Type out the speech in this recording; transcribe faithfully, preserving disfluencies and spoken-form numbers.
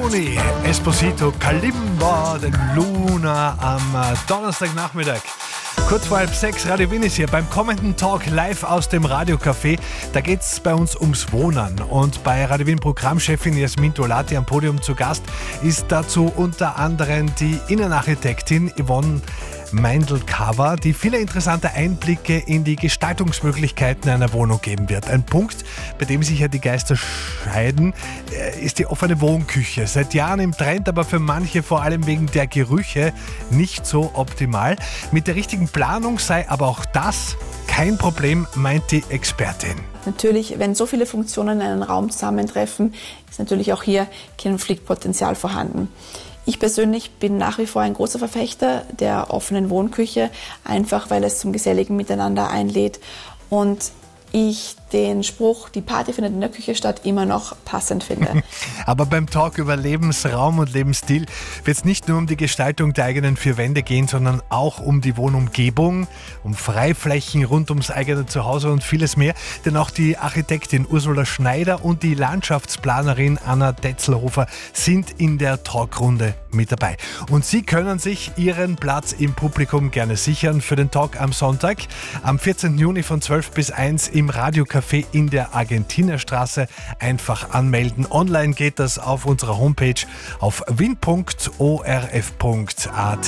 Toni Esposito, Kalimba, den Luna am äh, Donnerstagnachmittag. Kurz vor halb sechs, Radio Wien ist hier beim kommenden Talk live aus dem Radiocafé. Da geht es bei uns ums Wohnen. Und bei Radio Wien Programmchefin Jasmin Dolati am Podium zu Gast ist dazu unter anderem die Innenarchitektin Yvonne Meindl-Kawa, die viele interessante Einblicke in die Gestaltungsmöglichkeiten einer Wohnung geben wird. Ein Punkt, bei dem sich ja die Geister scheiden, ist die offene Wohnküche. Seit Jahren im Trend, aber für manche vor allem wegen der Gerüche nicht so optimal. Mit der richtigen Planung sei aber auch das kein Problem, meint die Expertin. Natürlich, wenn so viele Funktionen in einem Raum zusammentreffen, ist natürlich auch hier Konfliktpotenzial vorhanden. Ich persönlich bin nach wie vor ein großer Verfechter der offenen Wohnküche, einfach weil es zum geselligen Miteinander einlädt und ich den Spruch, die Party findet in der Küche statt, immer noch passend finde. Aber beim Talk über Lebensraum und Lebensstil wird es nicht nur um die Gestaltung der eigenen vier Wände gehen, sondern auch um die Wohnumgebung, um Freiflächen rund ums eigene Zuhause und vieles mehr. Denn auch die Architektin Ursula Schneider und die Landschaftsplanerin Anna Detzelhofer sind in der Talkrunde mit dabei. Und Sie können sich Ihren Platz im Publikum gerne sichern für den Talk am Sonntag, am vierzehnten Juni von zwölf bis eins im Radiocafé in der Argentinerstraße. Einfach anmelden. Online geht das auf unserer Homepage auf wien punkt o r f punkt a t.